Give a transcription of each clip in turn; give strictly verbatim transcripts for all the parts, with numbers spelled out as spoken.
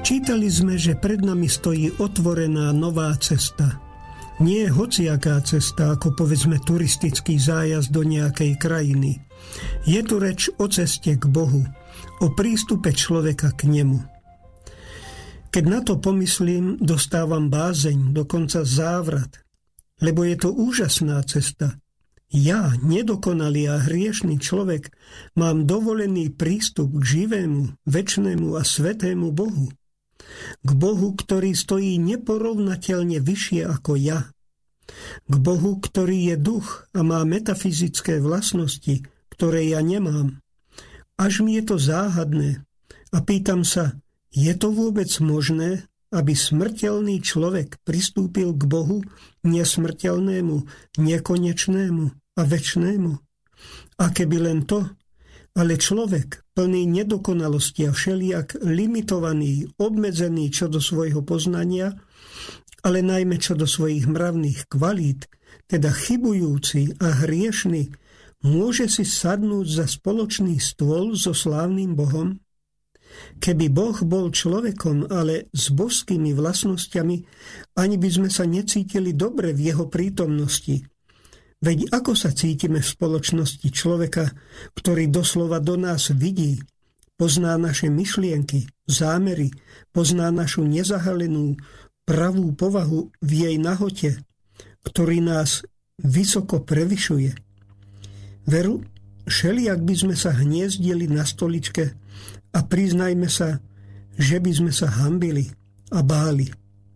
Čítali sme, že pred nami stojí otvorená nová cesta. Nie hociaká cesta, ako povedzme turistický zájazd do nejakej krajiny. Je tu reč o ceste k Bohu, o prístupe človeka k nemu. Keď na to pomyslím, dostávam bázeň, dokonca závrat, lebo je to úžasná cesta. Ja, nedokonalý a hriešný človek, mám dovolený prístup k živému, večnému a svätému Bohu. K Bohu, ktorý stojí neporovnateľne vyššie ako ja. K Bohu, ktorý je duch a má metafyzické vlastnosti, ktoré ja nemám. Až mi je to záhadné a pýtam sa, je to vôbec možné, aby smrteľný človek pristúpil k Bohu nesmrteľnému, nekonečnému a večnému? A keby len to, ale človek plný nedokonalosti a všelijak limitovaný, obmedzený čo do svojho poznania, ale najmä čo do svojich mravných kvalít, teda chybujúci a hriešný, môže si sadnúť za spoločný stôl so slávnym Bohom? Keby Boh bol človekom, ale s božskými vlastnosťami, ani by sme sa necítili dobre v jeho prítomnosti. Veď ako sa cítime v spoločnosti človeka, ktorý doslova do nás vidí, pozná naše myšlienky, zámery, pozná našu nezahalenú, pravú povahu v jej nahote, ktorý nás vysoko prevyšuje. Veru, všelijak by sme sa hniezdili na stoličke a priznajme sa, že by sme sa hanbili a báli.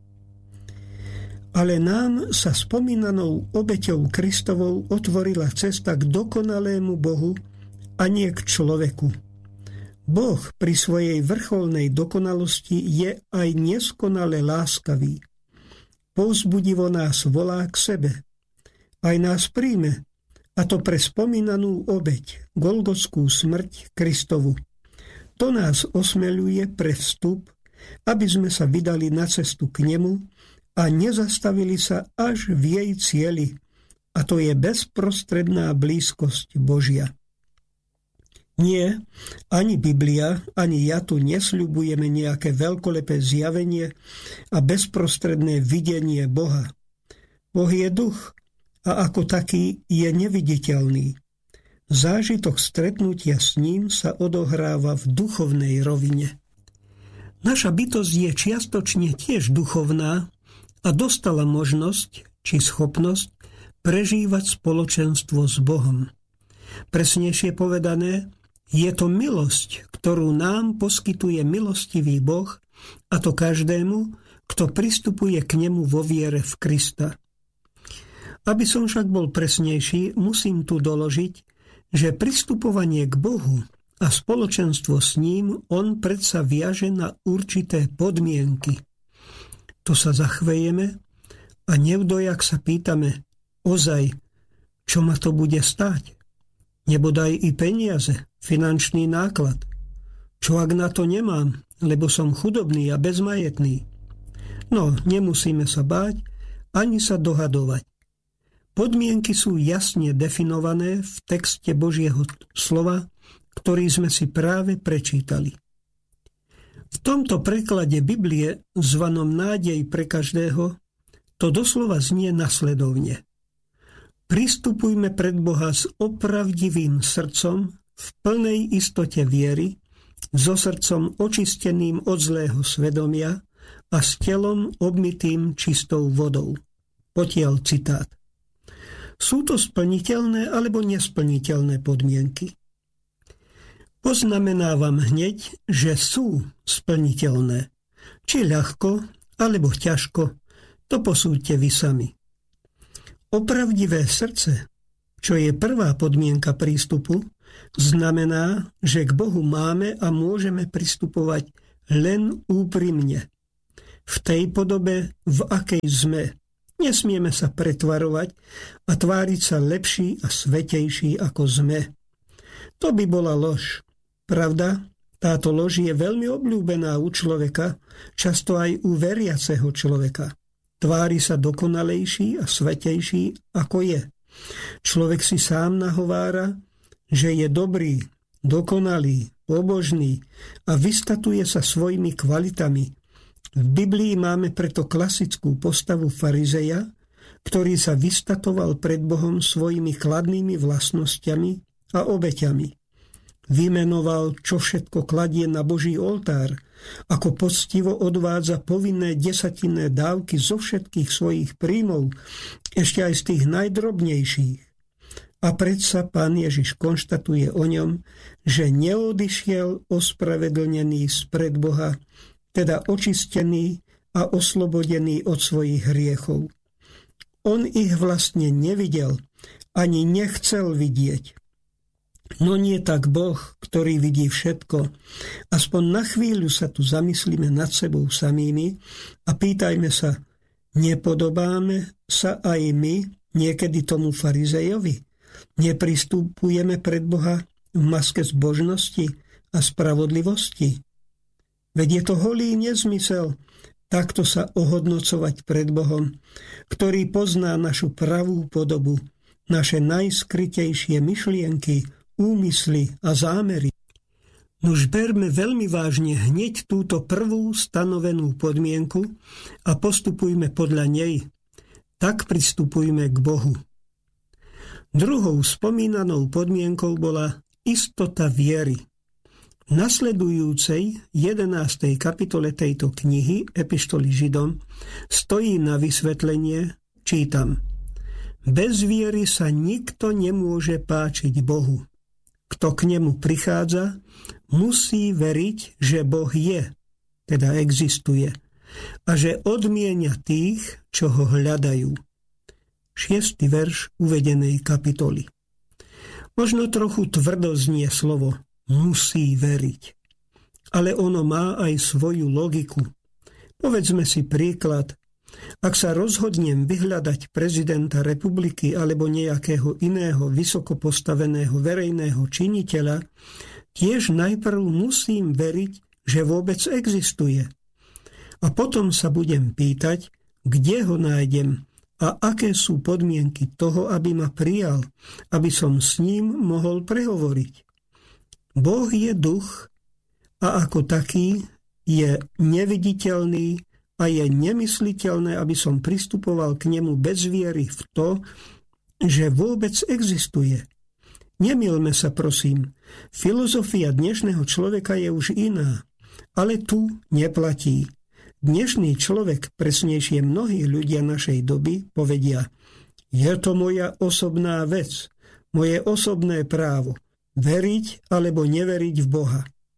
Ale nám sa spomínanou obeťou Kristovou otvorila cesta k dokonalému Bohu a nie k človeku. Boh pri svojej vrcholnej dokonalosti je aj neskonale láskavý. Povzbudivo nás volá k sebe. Aj nás príjme, a to pre spomínanú obeť, golgotskú smrť Kristovu. To nás osmeľuje pre vstup, aby sme sa vydali na cestu k nemu a nezastavili sa až v jej cieli, a to je bezprostredná blízkosť Božia. Nie, ani Biblia, ani ja tu nesľubujeme nejaké veľkolepé zjavenie a bezprostredné videnie Boha. Boh je duch a ako taký je neviditeľný. Zážitok stretnutia s ním sa odohráva v duchovnej rovine. Naša bytosť je čiastočne tiež duchovná a dostala možnosť či schopnosť prežívať spoločenstvo s Bohom. Presnejšie povedané, je to milosť, ktorú nám poskytuje milostivý Boh, a to každému, kto pristupuje k nemu vo viere v Krista. Aby som však bol presnejší, musím tu doložiť, že pristupovanie k Bohu a spoločenstvo s ním on predsa viaže na určité podmienky. To sa zachvejeme a nevdojak sa pýtame, ozaj, čo ma to bude stáť? Nebodaj i peniaze, finančný náklad. Čo ak na to nemám, lebo som chudobný a bezmajetný? No, nemusíme sa báť, ani sa dohadovať. Podmienky sú jasne definované v texte Božieho slova, ktorý sme si práve prečítali. V tomto preklade Biblie, zvanom Nádej pre každého, to doslova znie nasledovne. Pristupujme pred Boha s opravdivým srdcom, v plnej istote viery, so srdcom očisteným od zlého svedomia a s telom obmytým čistou vodou. Potiaľ citát. Sú to splniteľné alebo nesplniteľné podmienky? Poznamenávam hneď, že sú splniteľné. Či ľahko, alebo ťažko, to posúďte vy sami. Opravdivé srdce, čo je prvá podmienka prístupu, znamená, že k Bohu máme a môžeme pristupovať len úprimne. V tej podobe, v akej sme. Nesmieme sa pretvarovať a tváriť sa lepší a svätejší ako sme. To by bola lož. Pravda, táto lož je veľmi obľúbená u človeka, často aj u veriaceho človeka. Tvári sa dokonalejší a svätejší ako je. Človek si sám nahovára, že je dobrý, dokonalý, pobožný a vystatuje sa svojimi kvalitami, V Biblii máme preto klasickú postavu farizeja, ktorý sa vystatoval pred Bohom svojimi kladnými vlastnosťami a obeťami. Vymenoval, čo všetko kladie na Boží oltár, ako poctivo odvádza povinné desatinné dávky zo všetkých svojich príjmov, ešte aj z tých najdrobnejších. A predsa Pán Ježiš konštatuje o ňom, že neodišiel ospravedlnený spred Boha, teda očistený a oslobodený od svojich hriechov. On ich vlastne nevidel, ani nechcel vidieť. No nie tak Boh, ktorý vidí všetko. Aspoň na chvíľu sa tu zamyslíme nad sebou samými a pýtajme sa, nepodobáme sa aj my niekedy tomu farizejovi? Nepristupujeme pred Boha v maske zbožnosti a spravodlivosti? Veď je to holý nezmysel takto sa ohodnocovať pred Bohom, ktorý pozná našu pravú podobu, naše najskrytejšie myšlienky, úmysly a zámery. Nuž berme veľmi vážne hneď túto prvú stanovenú podmienku a postupujme podľa nej. Tak pristupujme k Bohu. Druhou spomínanou podmienkou bola istota viery. V nasledujúcej jedenástej kapitole tejto knihy Epištoly Židom stojí na vysvetlenie, čítam: Bez viery sa nikto nemôže páčiť Bohu. Kto k nemu prichádza, musí veriť, že Boh je, teda existuje, a že odmienia tých, čo ho hľadajú. Šiestý verš uvedenej kapitoly. Možno trochu tvrdo znie slovo musí veriť, ale ono má aj svoju logiku. Povedzme si príklad. Ak sa rozhodnem vyhľadať prezidenta republiky alebo nejakého iného vysoko postaveného verejného činiteľa, tiež najprv musím veriť, že vôbec existuje. A potom sa budem pýtať, kde ho nájdem a aké sú podmienky toho, aby ma prijal, aby som s ním mohol prehovoriť. Boh je duch a ako taký je neviditeľný a je nemysliteľné, aby som pristupoval k nemu bez viery v to, že vôbec existuje. Nemýlme sa, prosím. Filozofia dnešného človeka je už iná, ale tu neplatí. Dnešný človek, presnejšie mnohí ľudia našej doby, povedia: je to moja osobná vec, moje osobné právo, veriť alebo neveriť v Boha.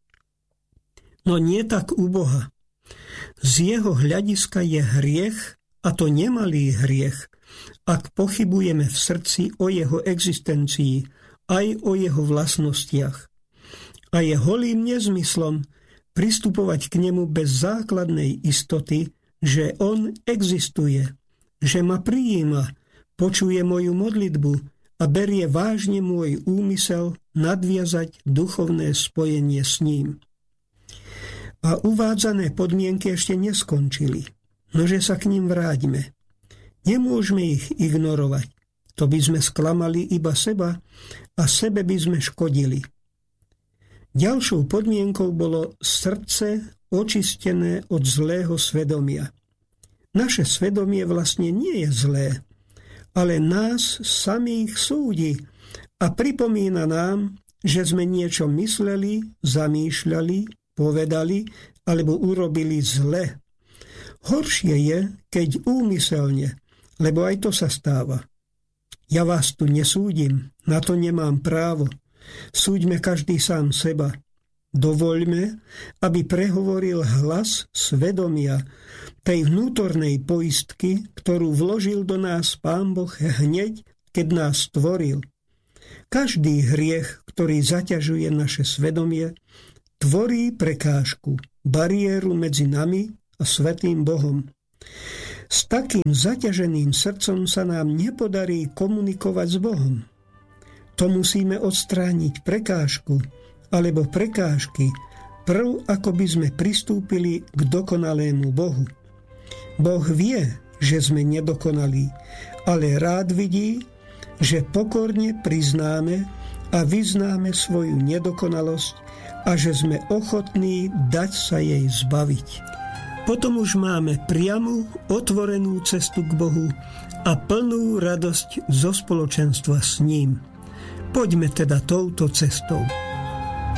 No nie tak u Boha. Z jeho hľadiska je hriech, a to nemalý hriech, ak pochybujeme v srdci o jeho existencii, aj o jeho vlastnostiach. A je holým nezmyslom pristupovať k nemu bez základnej istoty, že on existuje, že ma prijíma, počuje moju modlitbu a berie vážne môj úmysel nadviazať duchovné spojenie s ním. A uvádzané podmienky ešte neskončili, nože sa k ním vráťme. Nemôžeme ich ignorovať, to by sme sklamali iba seba a sebe by sme škodili. Ďalšou podmienkou bolo srdce očistené od zlého svedomia. Naše svedomie vlastne nie je zlé, ale nás samých súdi a pripomína nám, že sme niečo mysleli, zamýšľali, povedali alebo urobili zle. Horšie je, keď úmyselne, lebo aj to sa stáva. Ja vás tu nesúdim, na to nemám právo. Súďme každý sám seba. Dovoľme, aby prehovoril hlas svedomia, tej vnútornej poistky, ktorú vložil do nás Pán Boh hneď, keď nás stvoril. Každý hriech, ktorý zaťažuje naše svedomie, tvorí prekážku, bariéru medzi nami a svätým Bohom. S takým zaťaženým srdcom sa nám nepodarí komunikovať s Bohom. To musíme odstrániť prekážku alebo prekážky, prv ako by sme pristúpili k dokonalému Bohu. Boh vie, že sme nedokonalí, ale rád vidí, že pokorne priznáme a vyznáme svoju nedokonalosť a že sme ochotní dať sa jej zbaviť. potom už máme priamu, otvorenú cestu k Bohu a plnú radosť zo spoločenstva s ním. Poďme teda touto cestou.